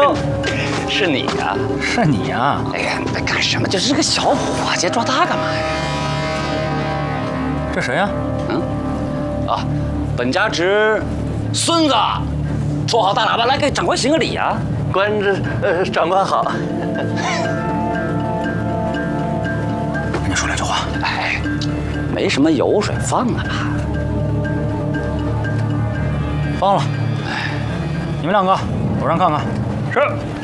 呦，是你呀？ 是你呀？ 哎呀，你在干什么？就是个小伙计，抓他干嘛呀？ 这谁呀？ 啊，本家侄孙子，绰号大喇叭，来给长官行个礼呀！ 长官好。 跟你说两句话。 哎，没什么油水，放了吧。 放了。你们两个，楼上看看。 是。